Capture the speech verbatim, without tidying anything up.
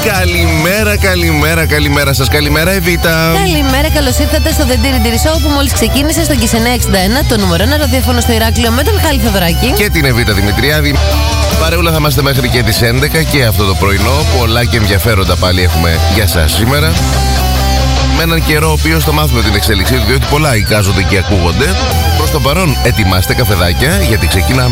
Καλημέρα, καλημέρα, καλημέρα σας. Καλημέρα, Εβίτα. Καλημέρα, καλώς ήρθατε στο The Diri Diri Show που μόλις ξεκίνησε στο Kiss εννιακόσια εξήντα ένα, το νούμερο ένα ραδιόφωνο στο Ηράκλειο με τον Μιχάλη Θεοδωράκη. Και την Εβίτα Δημητριάδη. Παρεούλα θα είμαστε μέχρι και τις έντεκα και αυτό το πρωινό. Πολλά και ενδιαφέροντα πάλι έχουμε για σας σήμερα. Με έναν καιρό ο οποίος θα μάθουμε την εξέλιξή του, διότι πολλά εικάζονται και ακούγονται. Προς το παρόν, ετοιμάστε καφεδάκια γιατί ξεκινάμε.